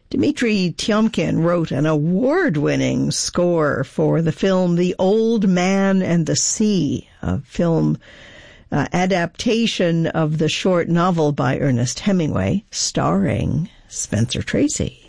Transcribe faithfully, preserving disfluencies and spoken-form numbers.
Dmitri Tiomkin wrote an award-winning score for the film The Old Man and the Sea, a film uh, adaptation of the short novel by Ernest Hemingway, starring Spencer Tracy.